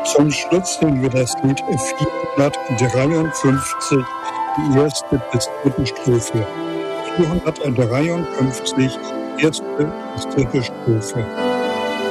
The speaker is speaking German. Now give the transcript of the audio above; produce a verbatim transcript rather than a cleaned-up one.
Zum Schluss singen wir das Lied vierhundertdreiundfünfzig, die erste bis dritte Strophe. vierhundertdreiundfünfzig, erste bis dritte Strophe.